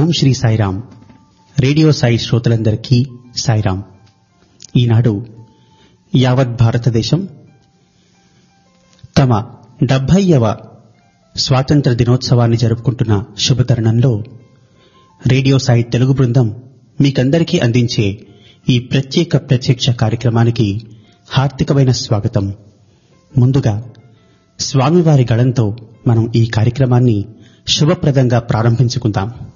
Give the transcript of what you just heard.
ఓం Shri Sairam. Radio Sai శ్రోతలందరికీ సాయిరాం. ఈనాడు యావత్ భారతదేశం తమ 70వ స్వాతంత్ర దినోత్సవాన్ని జరుపుకుంటున్న శుభతరుణంలో రేడియో సాయి తెలుగు బృందం మీకందరికీ అందించే ఈ ప్రత్యక్ష కార్యక్రమానికి హార్దికమైన స్వాగతం. ముందుగా స్వామివారి గళంతో మనం ఈ కార్యక్రమాన్ని శుభప్రదంగా ప్రారంభించుకుందాం.